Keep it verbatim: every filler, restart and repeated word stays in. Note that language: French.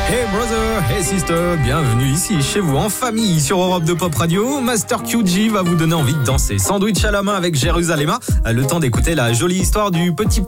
Hey brother, hey sister, bienvenue ici chez vous en famille sur Europe deux Pop Radio. Master Q G va vous donner envie de danser. Sandwich à la main avec Jérusalem. Le temps d'écouter la jolie histoire du petit